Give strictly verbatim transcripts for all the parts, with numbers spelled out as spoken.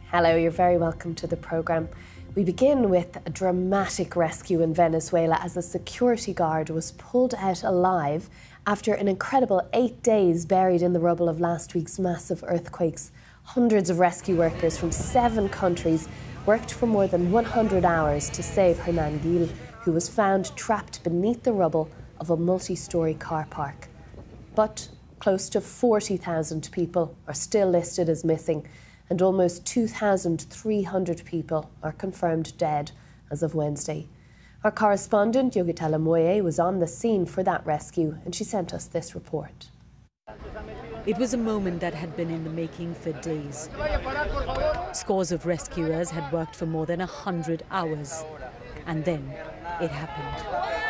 Hello, you're very welcome to the programme. We begin with a dramatic rescue in Venezuela as a security guard was pulled out alive after an incredible eight days buried in the rubble of last week's massive earthquakes. Hundreds of rescue workers from seven countries worked for more than one hundred hours to save Hernan Gil, who was found trapped beneath the rubble of a multi-storey car park. But close to forty thousand people are still listed as missing, and almost two thousand three hundred people are confirmed dead as of Wednesday. Our correspondent, Yogitala Moye, was on the scene for that rescue, and she sent us this report. It was a moment that had been in the making for days. Scores of rescuers had worked for more than one hundred hours, and then it happened.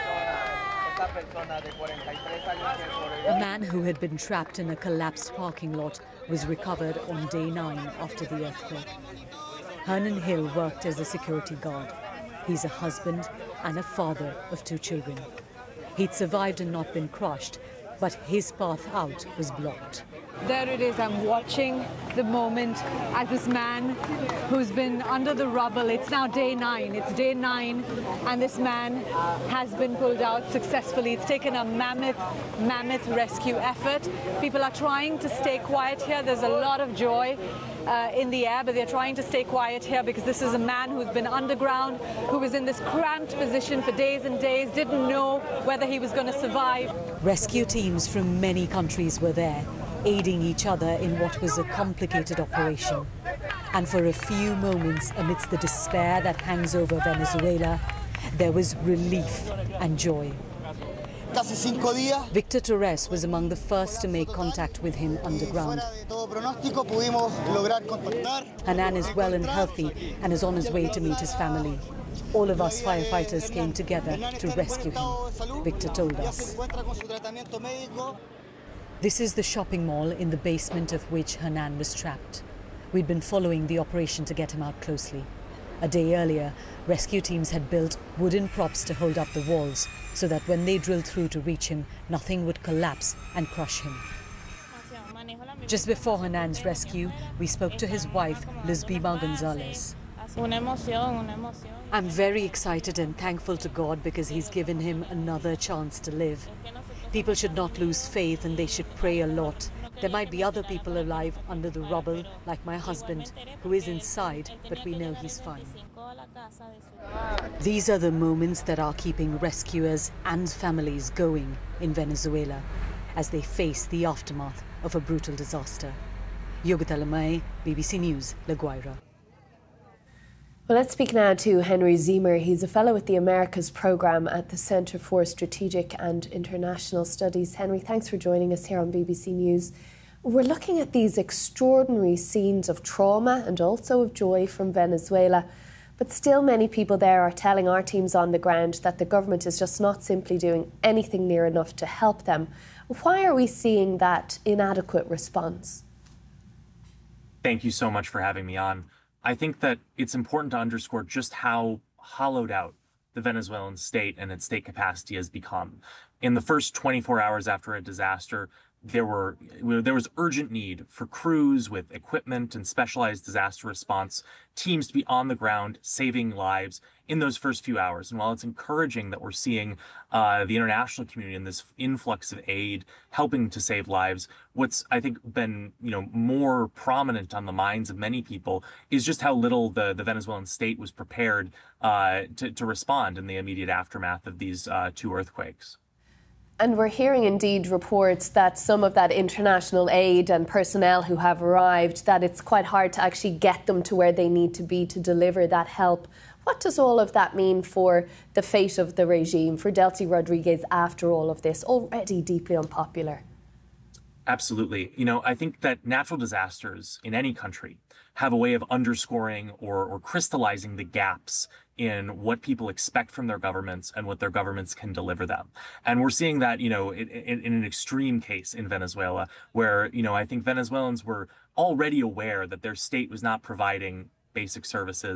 A man who had been trapped in a collapsed parking lot was recovered on day nine after the earthquake. Hernan Gil worked as a security guard. He's a husband and a father of two children. He'd survived and not been crushed, but his path out was blocked. There it is, I'm watching the moment as this man who's been under the rubble, it's now day nine, it's day nine, and this man has been pulled out successfully. It's taken a mammoth, mammoth rescue effort. People are trying to stay quiet here. There's a lot of joy uh, in the air, but they're trying to stay quiet here because this is a man who's been underground, who was in this cramped position for days and days, didn't know whether he was going to survive. Rescue teams from many countries were there, aiding each other in what was a complicated operation. And for a few moments, amidst the despair that hangs over Venezuela, there was relief and joy. Victor Torres was among the first to make contact with him underground. Hernan is well and healthy and is on his way to meet his family. All of us firefighters came together to rescue him, Victor told us. This is the shopping mall in the basement of which Hernan was trapped. We'd been following the operation to get him out closely. A day earlier, rescue teams had built wooden props to hold up the walls so that when they drilled through to reach him, nothing would collapse and crush him. Just before Hernan's rescue, we spoke to his wife, Lizbima Gonzalez. I'm very excited and thankful to God because he's given him another chance to live. People should not lose faith and they should pray a lot. There might be other people alive under the rubble, like my husband, who is inside, but we know he's fine. These are the moments that are keeping rescuers and families going in Venezuela as they face the aftermath of a brutal disaster. Yogitala Moye, B B C News, La Guaira. Well, let's speak now to Henry Ziemer. He's a fellow with the Americas Programme at the Centre for Strategic and International Studies. Henry, thanks for joining us here on B B C News. We're looking at these extraordinary scenes of trauma and also of joy from Venezuela, but still many people there are telling our teams on the ground that the government is just not simply doing anything near enough to help them. Why are we seeing that inadequate response? Thank you so much for having me on. I think that it's important to underscore just how hollowed out the Venezuelan state and its state capacity has become. In the first twenty-four hours after a disaster, there were there was urgent need for crews with equipment and specialized disaster response teams to be on the ground saving lives in those first few hours. And while it's encouraging that we're seeing uh, the international community in this influx of aid helping to save lives, what's I think been you know more prominent on the minds of many people is just how little the the Venezuelan state was prepared uh, to to respond in the immediate aftermath of these uh, two earthquakes. And we're hearing indeed reports that some of that international aid and personnel who have arrived, that it's quite hard to actually get them to where they need to be to deliver that help. What does all of that mean for the fate of the regime, for Delcy Rodriguez after all of this, already deeply unpopular? Absolutely. You know, I think that natural disasters in any country have a way of underscoring or, or crystallizing the gaps in what people expect from their governments and what their governments can deliver them. And we're seeing that, you know, in, in, in an extreme case in Venezuela, where, you know, I think Venezuelans were already aware that their state was not providing basic services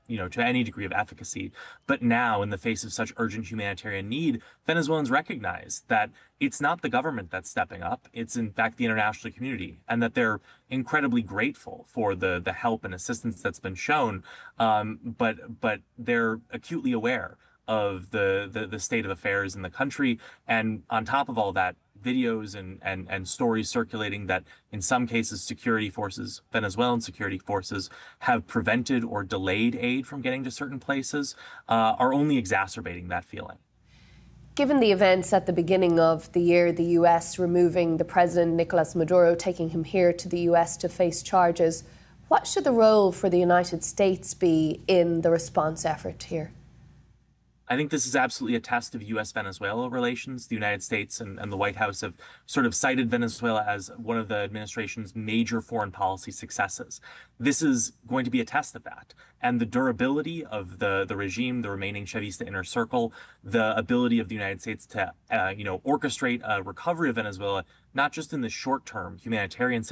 you know, to any degree of efficacy. But now, in the face of such urgent humanitarian need, Venezuelans recognize that it's not the government that's stepping up. It's in fact the international community, and that they're incredibly grateful for the the help and assistance that's been shown. Um, but but they're acutely aware of the, the the state of affairs in the country, and on top of all that, videos and, and, and stories circulating that in some cases security forces, Venezuelan security forces, have prevented or delayed aid from getting to certain places uh, are only exacerbating that feeling. Given the events at the beginning of the year, the U S removing the president, Nicolas Maduro, taking him here to the U S to face charges, what should the role for the United States be in the response effort here? I think this is absolutely a test of U S Venezuela relations. The United States and, and the White House have sort of cited Venezuela as one of the administration's major foreign policy successes. This is going to be a test of that. And the durability of the, the regime, the remaining Chavista inner circle, the ability of the United States to, uh, you know, orchestrate a recovery of Venezuela, not just in the short term humanitarian